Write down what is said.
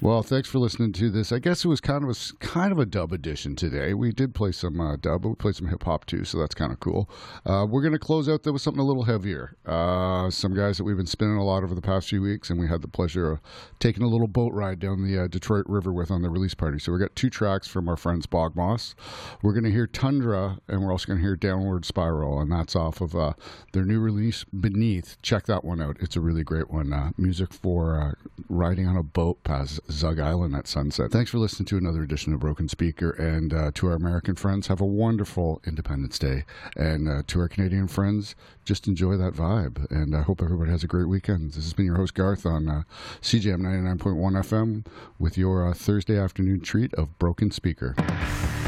Well, thanks for listening to this. I guess it was kind of a dub edition today. We did play some dub, but we played some hip hop too, so that's kind of cool. We're going to close out there with something a little heavier. Some guys that we've been spinning a lot over the past few weeks, and we had the pleasure of taking a little boat ride down the Detroit River with on the release party. So we got 2 tracks from our friends Bog Moss. We're going to hear Tundra, and we're also going to hear Downward Spiral, and that's off of their new release Beneath. Check that one out. It's a really great one. Music for riding on a boat past Zug Island at sunset. Thanks for listening to another edition of Broken Speaker, and to our American friends, have a wonderful Independence Day, and to our Canadian friends, just enjoy that vibe, and I hope everybody has a great weekend. This has been your host Garth on CJM 99.1 FM with your Thursday afternoon treat of Broken Speaker.